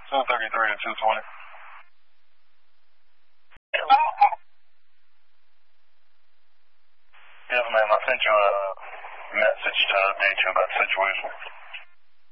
233 and 220. Yes, ma'am. I sent you a message to update you about the situation.